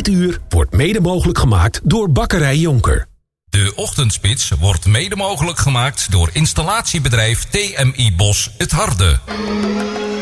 Dit uur wordt mede mogelijk gemaakt door Bakkerij Jonker. De Ochtendspits wordt mede mogelijk gemaakt door installatiebedrijf TMI Bos Het Harde.